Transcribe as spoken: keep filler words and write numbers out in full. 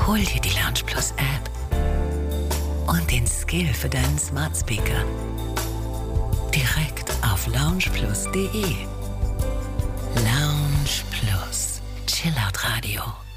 Hol dir die Lounge Plus App und den Skill für deinen Smart Speaker. Direkt auf loungeplus punkt de. Lounge Plus. Chillout Radio.